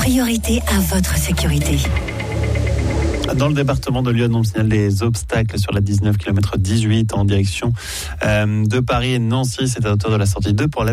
priorité à votre sécurité. Dans le département de Lyon, on signale des obstacles sur la 19 km 18 en direction de Paris et Nancy. C'est à hauteur de la sortie 2 pour la